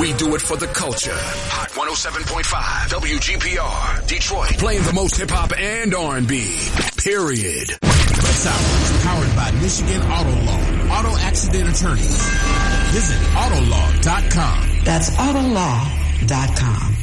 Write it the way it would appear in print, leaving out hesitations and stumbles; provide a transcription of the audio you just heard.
We do it for the culture. Hot 107.5 WGPR, Detroit. Playing the most hip-hop and R&B. Period. This hour is powered by Michigan Auto Law. Auto accident attorneys. Visit Autolaw.com. That's Autolaw.com.